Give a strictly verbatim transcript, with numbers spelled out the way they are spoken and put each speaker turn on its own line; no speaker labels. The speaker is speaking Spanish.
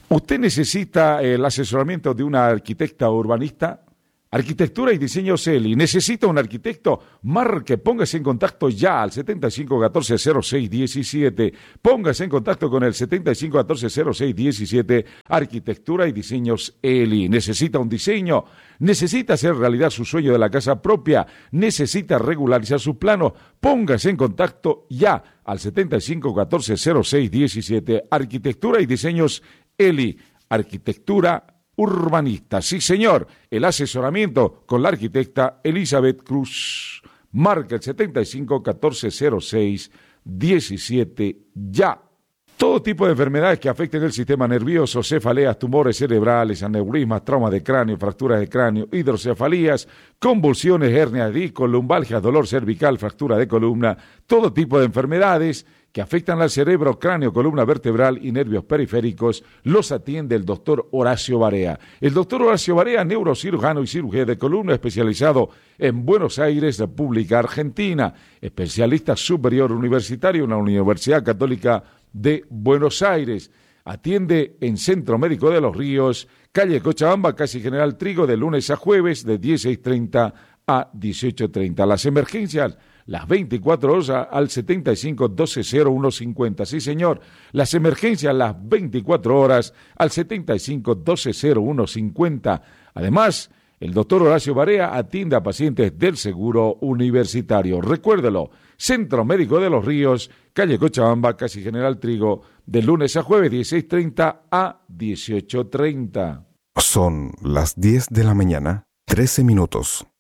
¿Usted necesita el asesoramiento de una arquitecta urbanista? Arquitectura y Diseño Celi. ¿Necesita un arquitecto? Marque, póngase en contacto ya al setenta y cinco catorce cero seis diecisiete. Póngase en contacto con el setenta y cinco catorce cero seis diecisiete. Arquitectura y Diseños Eli. ¿Necesita un diseño? ¿Necesita hacer realidad su sueño de la casa propia? ¿Necesita regularizar sus planos? Póngase en contacto ya al setenta y cinco catorce cero seis diecisiete. Arquitectura y Diseños Eli. Arquitectura urbanista. Sí, señor. El asesoramiento con la arquitecta Elizabeth Cruz. Marca el setenta y cinco catorce cero seis diecisiete ya. Todo tipo de enfermedades que afecten el sistema nervioso, cefaleas, tumores cerebrales, aneurismas, traumas de cráneo, fracturas de cráneo, hidrocefalías, convulsiones, hernias de disco, lumbalgias, dolor cervical, fractura de columna, todo tipo de enfermedades que afectan al cerebro, cráneo, columna vertebral y nervios periféricos, los atiende el doctor Horacio Barea. El doctor Horacio Barea, neurocirujano y cirugía de columna especializado en Buenos Aires, República Argentina, especialista superior universitario en la Universidad Católica de Buenos Aires. Atiende en Centro Médico de los Ríos, calle Cochabamba, casi General Trigo, de lunes a jueves, de dieciséis treinta a dieciocho treinta. Las emergencias, las veinticuatro horas al setenta y cinco doce cero uno cincuenta. Sí, señor, las emergencias las veinticuatro horas al setenta y cinco doce cero uno cincuenta. Además, el doctor Horacio Barea atiende a pacientes del Seguro Universitario. Recuérdelo, Centro Médico de los Ríos, calle Cochabamba, casi General Trigo, de lunes a jueves, dieciséis treinta a dieciocho treinta.
Son las diez de la mañana, trece minutos.